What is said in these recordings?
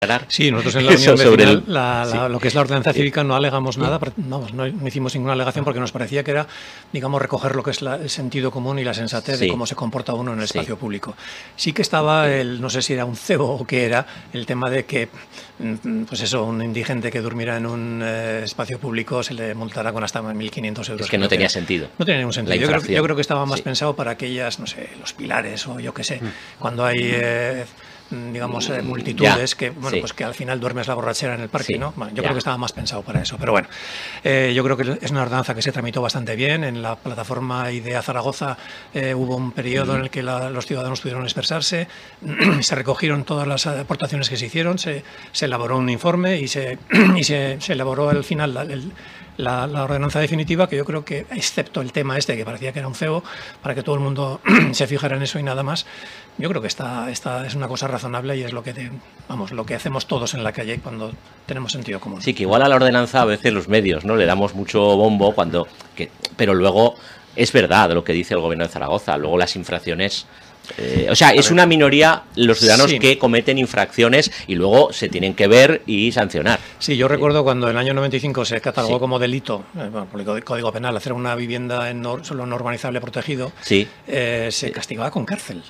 Sí, nosotros en la Unión Vecinal, lo que es la ordenanza Sí. cívica, no alegamos nada, vamos, no hicimos ninguna alegación porque nos parecía que era, digamos, recoger lo que es el sentido común y la sensatez de cómo se comporta uno en el espacio público. Sí que estaba no sé si era un cebo o qué era, el tema de que, pues eso, un indigente que durmiera en un espacio público se le multará con hasta 1.500 euros. Es que no tenía sentido. No tenía ningún sentido. Yo creo que estaba más pensado para aquellas, no sé, los pilares o yo qué sé, cuando hay... digamos, multitudes que, bueno, pues que al final duermes la borrachera en el parque, ¿no? Bueno, yo creo que estaba más pensado para eso, pero bueno, yo creo que es una ordenanza que se tramitó bastante bien. En la plataforma IDEA Zaragoza hubo un periodo en el que los ciudadanos pudieron expresarse, se recogieron todas las aportaciones que se hicieron, se elaboró un informe y se elaboró al final la ordenanza definitiva, que yo creo que, excepto el tema este que parecía que era un cebo, para que todo el mundo se fijara en eso y nada más, yo creo que esta es una cosa razonable y es lo que hacemos todos en la calle cuando tenemos sentido común. Sí, que igual a la ordenanza a veces los medios no le damos mucho bombo pero luego es verdad lo que dice el gobierno de Zaragoza, luego las infracciones... es una minoría los ciudadanos que cometen infracciones y luego se tienen que ver y sancionar. Sí, yo recuerdo cuando en el año 95 se catalogó como delito, por el Código Penal, hacer una vivienda solo no urbanizable protegido, se castigaba con cárcel.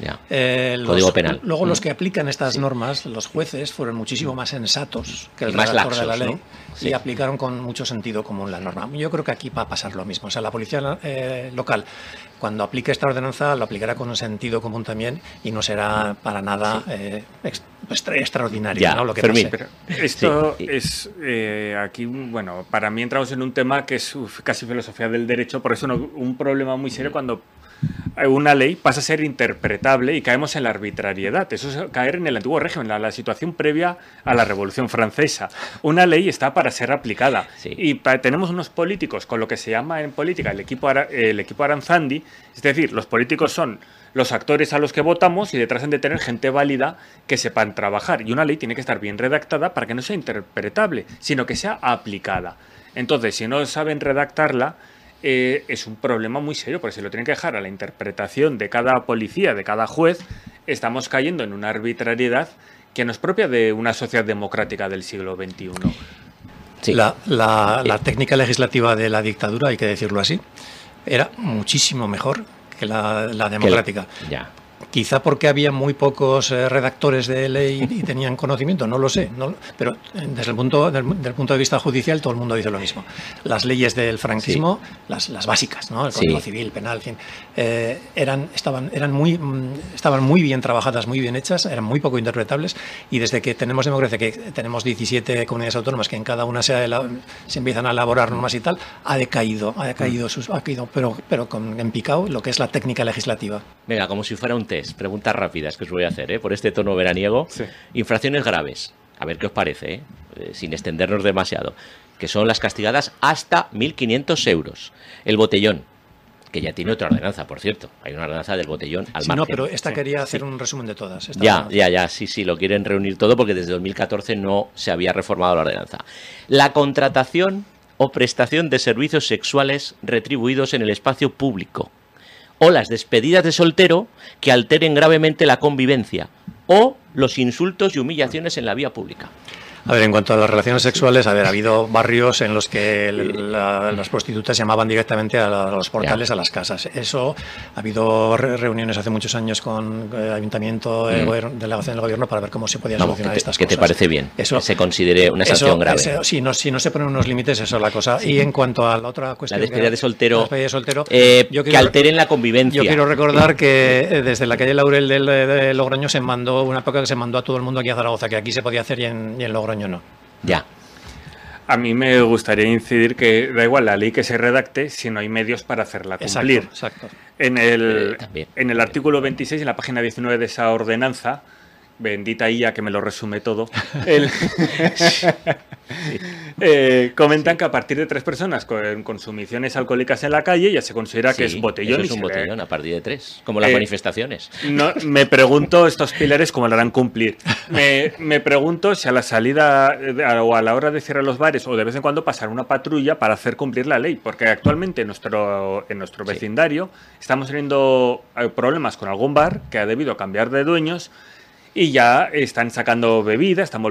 Código Penal. Luego los que aplican estas normas, los jueces, fueron muchísimo más sensatos que el redactor de la ley, ¿no? Y aplicaron con mucho sentido común la norma. Yo creo que aquí va a pasar lo mismo. O sea, la policía local, cuando aplique esta ordenanza, lo aplicará con un sentido común también y no será para nada extraordinario, ¿no? Lo que pase. Pero esto es aquí, bueno, para mí entramos en un tema que es casi filosofía del derecho, por eso un problema muy serio cuando una ley pasa a ser interpretable y caemos en la arbitrariedad. Eso es caer en el antiguo régimen, la situación previa a la Revolución Francesa. Una ley está para ser aplicada y tenemos unos políticos con lo que se llama en política el equipo Aranzandi, es decir, los políticos son los actores a los que votamos y detrás han de tener gente válida que sepan trabajar. Y una ley tiene que estar bien redactada para que no sea interpretable, sino que sea aplicada. Entonces, si no saben redactarla, es un problema muy serio, porque si lo tienen que dejar a la interpretación de cada policía, de cada juez, estamos cayendo en una arbitrariedad que no es propia de una sociedad democrática del siglo XXI. Sí. La técnica legislativa de la dictadura, hay que decirlo así, era muchísimo mejor que la democrática. Quizá porque había muy pocos redactores de ley y tenían conocimiento, no lo sé, pero desde el punto de vista judicial todo el mundo dice lo mismo. Las leyes del franquismo, las básicas, ¿no? El Código Civil, Penal, en fin, estaban muy bien trabajadas, muy bien hechas, eran muy poco interpretables, y desde que tenemos democracia, que tenemos 17 comunidades autónomas que en cada una se empiezan a elaborar normas y tal, ha decaído, pero en picado lo que es la técnica legislativa. Venga, como si fuera un test. Preguntas rápidas que os voy a hacer, por este tono veraniego. Infracciones graves, a ver qué os parece, sin extendernos demasiado, que son las castigadas hasta 1.500 euros. El botellón, que ya tiene otra ordenanza, por cierto. Hay una ordenanza del botellón al margen. No, pero esta quería hacer un resumen de todas. Sí, lo quieren reunir todo porque desde 2014 no se había reformado la ordenanza. La contratación o prestación de servicios sexuales retribuidos en el espacio público, o las despedidas de soltero que alteren gravemente la convivencia, o los insultos y humillaciones en la vía pública. A ver, en cuanto a las relaciones sexuales, ha habido barrios en los que las prostitutas llamaban directamente a los portales, a las casas. Eso, ha habido reuniones hace muchos años con el ayuntamiento, delegación del gobierno, para ver cómo se podía solucionar estas cosas. ¿Qué te parece bien? Eso, que se considere una sanción grave. Si no se ponen unos límites, eso es la cosa. Y en cuanto a la otra cuestión... La despedida de soltero, que alteren la convivencia. Yo quiero recordar que desde la calle Laurel de Logroño se mandó, una época que se mandó a todo el mundo aquí a Zaragoza, que aquí se podía hacer y en Logroño no. A mí me gustaría incidir que da igual la ley que se redacte si no hay medios para hacerla cumplir. Exacto. En el artículo 26, en la página 19 de esa ordenanza, bendita IA que me lo resume todo, comentan que a partir de 3 personas con consumiciones alcohólicas en la calle ya se considera que es botellón. Eso es un botellón a partir de 3, como las manifestaciones. No, me pregunto estos pilares cómo lo harán cumplir. Me pregunto si a la salida o a la hora de cerrar los bares o de vez en cuando pasar una patrulla para hacer cumplir la ley, porque actualmente en nuestro vecindario estamos teniendo problemas con algún bar que ha debido cambiar de dueños y ya están sacando bebidas, están